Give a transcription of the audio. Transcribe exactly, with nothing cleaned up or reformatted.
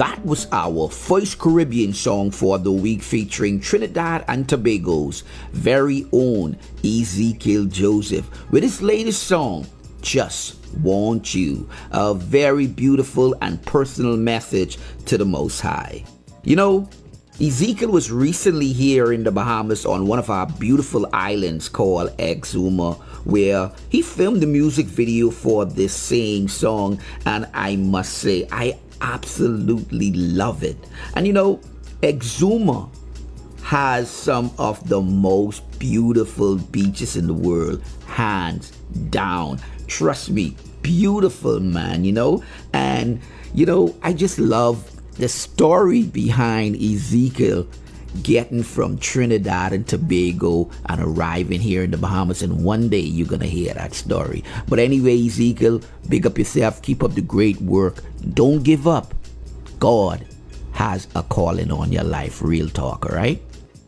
That was our first Caribbean song for the week, featuring Trinidad and Tobago's very own Ezekiel Joseph with his latest song, Just Want You, a very beautiful and personal message to the Most High. You know, Ezekiel was recently here in the Bahamas on one of our beautiful islands called Exuma, where he filmed the music video for this same song, and I must say, I absolutely love it. And you know, Exuma has some of the most beautiful beaches in the world, hands down. Trust me, beautiful, man, you know. And you know, I just love the story behind Ezekiel getting from Trinidad and Tobago and arriving here in the Bahamas, and one day you're gonna hear that story. But anyway, Ezekiel, big up yourself, keep up the great work, don't give up. God has a calling on your life, real talk, all right?